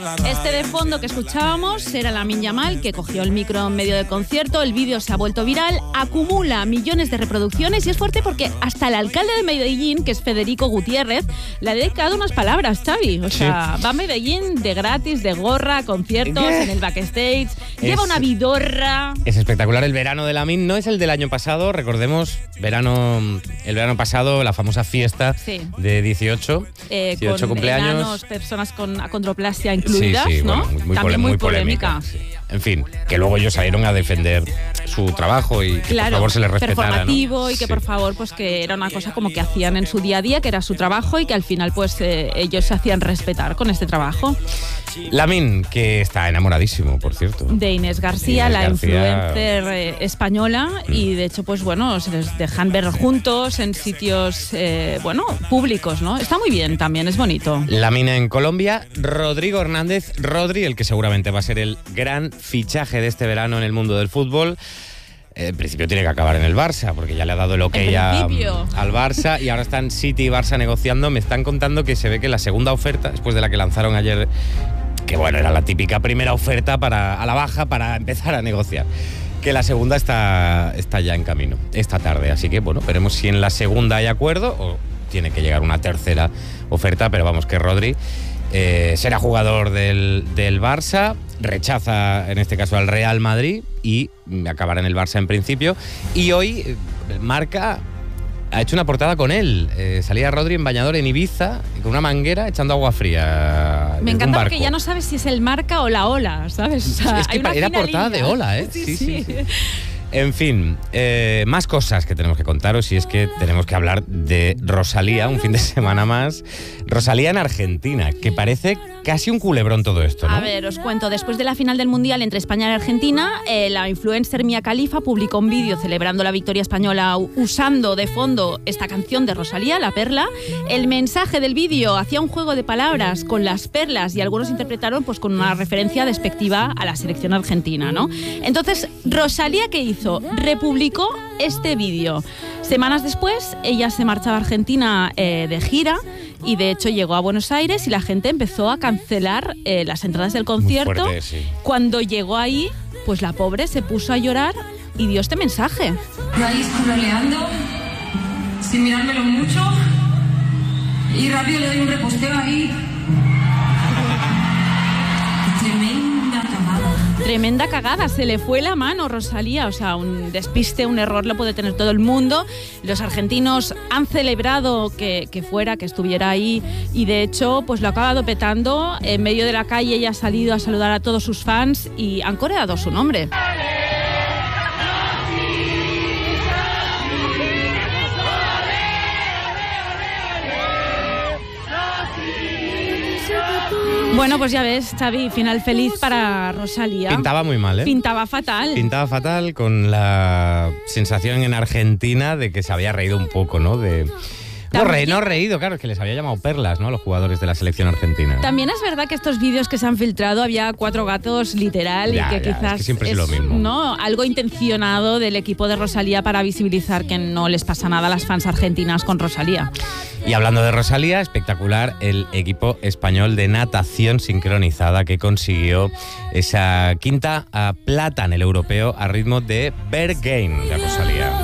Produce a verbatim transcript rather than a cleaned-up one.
Este de fondo que escuchábamos era Lamine Yamal, que cogió el micro en medio del concierto. El vídeo se ha vuelto viral, acumula millones de reproducciones y es fuerte porque hasta el alcalde de Medellín, que es Federico Gutiérrez, le ha dedicado unas palabras, Xavi. O sea, sí. Va a Medellín de gratis, de gorra, conciertos, ¿Qué? en el backstage, es, lleva una vidorra. Es espectacular. El verano de Lamine no es el del año pasado, recordemos, verano, el verano pasado, la famosa fiesta sí. de dieciocho, eh, dieciocho con cumpleaños. Enanos, personas con acondroplasia incluidas, sí, sí, ¿no? Bueno, muy, También muy polémica. polémica. Sí. En fin, que luego ellos salieron a defender su trabajo y que claro, por favor se les respetara, performativo, ¿no? y que sí. por favor, pues que era una cosa como que hacían en su día a día, que era su trabajo y que al final pues eh, ellos se hacían respetar con este trabajo. Lamine, que está enamoradísimo, por cierto. De Inés García, Inés la García... influencer eh, española, mm. y de hecho, pues bueno, se les dejan ver juntos en sitios, eh, bueno, públicos, ¿no? Está muy bien también, es bonito. Lamine en Colombia, Rodrigo Hernández, Rodri, el que seguramente va a ser el gran fichaje de este verano en el mundo del fútbol. En principio tiene que acabar en el Barça, porque ya le ha dado el ok a, al Barça y ahora están City y Barça negociando. Me están contando que se ve que la segunda oferta, después de la que lanzaron ayer, que bueno, era la típica primera oferta para, a la baja para empezar a negociar, que la segunda está, está ya en camino esta tarde. Así que bueno, veremos si en la segunda hay acuerdo o tiene que llegar una tercera oferta, pero vamos, que Rodri eh, será jugador del, del Barça, rechaza en este caso al Real Madrid y acabará en el Barça en principio. Y hoy eh, Marca ha hecho una portada con él. Eh, salía Rodri en bañador en Ibiza con una manguera echando agua fría. Me encanta porque ya no sabes si es el Marca o la Ola, ¿sabes? O sea, es que hay era una portada línea. de Ola, ¿eh? Sí, sí. sí. sí. En fin, eh, más cosas que tenemos que contaros y es que tenemos que hablar de Rosalía, un fin de semana más. Rosalía en Argentina, que parece casi un culebrón todo esto, ¿no? A ver, os cuento. Después de la final del Mundial entre España y Argentina, eh, la influencer Mia Khalifa publicó un vídeo celebrando la victoria española usando de fondo esta canción de Rosalía, La Perla. El mensaje del vídeo hacía un juego de palabras con las perlas y algunos interpretaron pues con una referencia despectiva a la selección argentina, ¿no? Entonces, Rosalía, ¿qué hizo? Republicó este vídeo. Semanas después, ella se marchaba a Argentina eh, de gira y de hecho llegó a Buenos Aires y la gente empezó a cancelar eh, las entradas del concierto. Muy fuerte, sí. Cuando llegó ahí, pues la pobre se puso a llorar y dio este mensaje. Yo ahí scrolleando, sin mirármelo mucho, y rápido le doy un reposteo ahí. Tremenda cagada. Tremenda cagada, se le fue la mano, Rosalía. O sea, un despiste, un error lo puede tener todo el mundo. Los argentinos han celebrado que, que fuera, que estuviera ahí, y de hecho pues lo ha acabado petando. En medio de la calle ella ha salido a saludar a todos sus fans y han coreado su nombre. Bueno, pues ya ves, Xavi, final feliz para Rosalía. Pintaba muy mal, ¿eh? Pintaba fatal. Pintaba fatal, con la sensación en Argentina de que se había reído un poco, ¿no? De... No, re, no reído, claro, es que les había llamado perlas, ¿no? A los jugadores de la selección argentina. También es verdad que estos vídeos que se han filtrado había cuatro gatos literal ya, y que ya, quizás es que siempre es, es lo mismo. ¿no? Algo intencionado del equipo de Rosalía para visibilizar que no les pasa nada a las fans argentinas con Rosalía. Y hablando de Rosalía, espectacular el equipo español de natación sincronizada que consiguió esa quinta plata en el europeo a ritmo de Berghain de Rosalía.